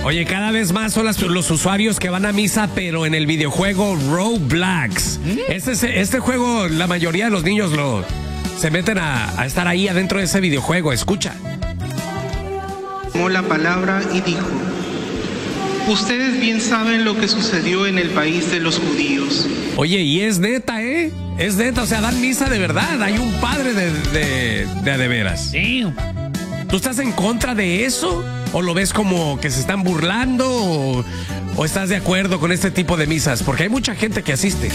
Oye, cada vez más son los usuarios que van a misa, pero en el videojuego Roblox. Este juego, la mayoría de los niños se meten a estar ahí adentro de ese videojuego. Escucha. Tomó la palabra y dijo: ustedes bien saben lo que sucedió en el país de los judíos. Oye, y es neta, ¿eh? Es neta, o sea, dan misa de verdad. Hay un padre de veras. Sí. ¿Tú estás en contra de eso? ¿O lo ves como que se están burlando? ¿O estás de acuerdo con este tipo de misas? Porque hay mucha gente que asiste.